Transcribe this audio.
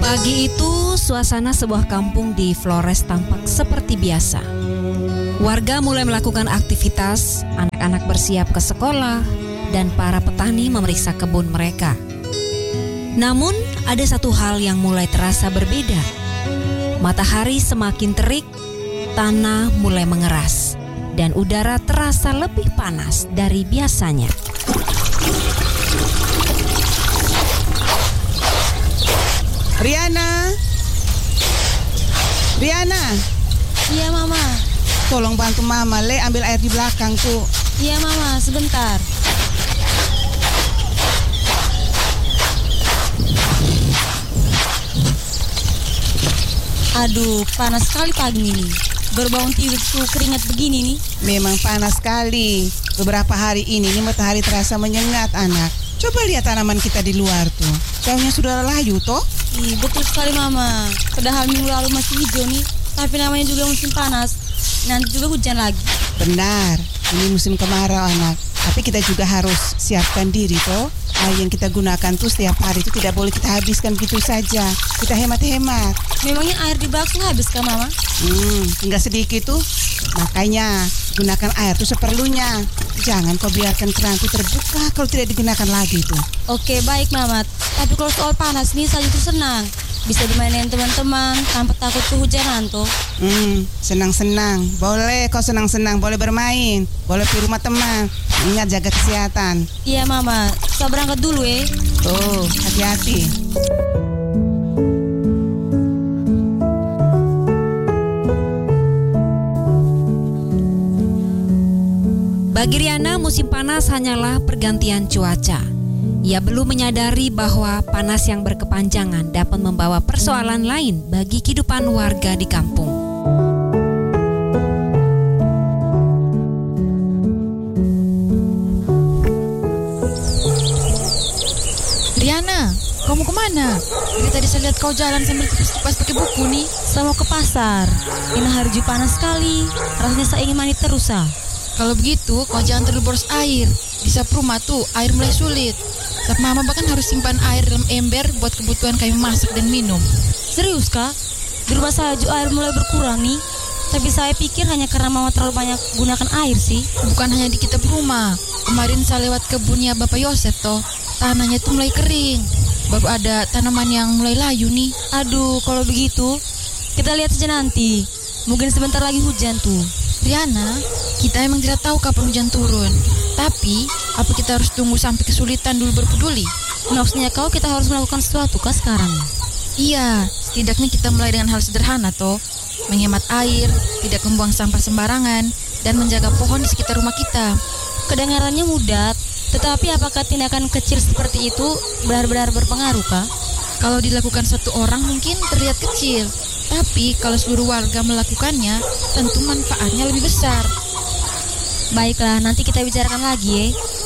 Pagi itu, suasana sebuah kampung di Flores tampak seperti biasa. Warga mulai melakukan aktivitas, anak-anak bersiap ke sekolah, dan para petani memeriksa kebun mereka. Namun, ada satu hal yang mulai terasa berbeda. Matahari semakin terik, tanah mulai mengeras, dan udara terasa lebih panas dari biasanya. Riana. Iya, Mama. Tolong bantu Mama, Le, ambil air di belakang tuh. Iya, Mama, sebentar. Aduh, panas sekali pagi ini. Baru bangun tidur tuh keringat begini nih. Memang panas sekali. Beberapa hari ini matahari terasa menyengat, anak. Coba lihat tanaman kita di luar tuh. Daunnya sudah layu toh. Ih, betul sekali, Mama. Padahal minggu lalu masih hijau nih. Tapi namanya juga musim panas. Nanti juga hujan lagi. Benar, ini musim kemarau, anak. Tapi kita juga harus siapkan diri toh. Air yang kita gunakan tuh setiap hari itu tidak boleh kita habiskan begitu saja. Kita hemat-hemat. Memangnya air di bak habis kah, Mama? Tinggal sedikit tuh. Makanya gunakan air tuh seperlunya. Jangan kau biarkan keran itu terbuka kalau tidak digunakan lagi tuh. Oke, baik, Mama. Tapi kalau soal panas nih, saya itu senang. Bisa dimainin teman-teman tanpa takut kehujanan tuh. Senang-senang. Boleh kau senang-senang, boleh bermain, boleh di rumah teman. Ingat jaga kesehatan. Iya, Mama. Saya berangkat dulu ya. Tuh, hati-hati. Bagi Riana, musim panas hanyalah pergantian cuaca. Ia belum menyadari bahwa panas yang berkepanjangan dapat membawa persoalan lain bagi kehidupan warga di kampung. Riana, kamu kemana? Dari tadi saya lihat kau jalan sambil kipas-kipas pakai buku nih. Saya mau ke pasar. Ini hari Jumat panas sekali. Rasanya saya ingin mandi terus, Kalau begitu, kau jangan terlalu boros air. Di sap rumah tuh, air mulai sulit. Sap mama bahkan harus simpan air dalam ember buat kebutuhan kami masak dan minum. Serius, Kak? Di rumah saya juga air mulai berkurang nih. Tapi saya pikir hanya karena mama terlalu banyak gunakan air sih. Bukan hanya di kita berumah. Kemarin saya lewat kebunnya Bapak Yosef toh. Tanahnya tuh mulai kering. Baru ada tanaman yang mulai layu nih. Aduh, kalau begitu, kita lihat saja nanti. Mungkin sebentar lagi hujan tuh. Riana, kita emang tidak tahu kapan hujan turun. Tapi, apa kita harus tunggu sampai kesulitan dulu berpeduli? Maksudnya kita harus melakukan sesuatu kah sekarang? Iya, setidaknya kita mulai dengan hal sederhana toh. Menghemat air, tidak membuang sampah sembarangan, dan menjaga pohon di sekitar rumah kita. Kedengarannya mudah, tetapi apakah tindakan kecil seperti itu benar-benar berpengaruh kah? Kalau dilakukan satu orang mungkin terlihat kecil. Tapi kalau seluruh warga melakukannya, tentu manfaatnya lebih besar. Baiklah, nanti kita bicarakan lagi ya.